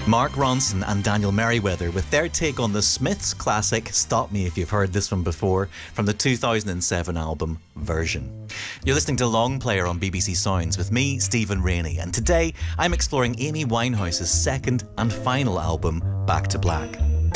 Mark Ronson and Daniel Merriweather with their take on the Smiths' classic Stop Me If You've Heard This One Before from the 2007 album Version. You're listening to Long Player on BBC Sounds with me, Stephen Rainey, and today I'm exploring Amy Winehouse's second and final album, Back to Black.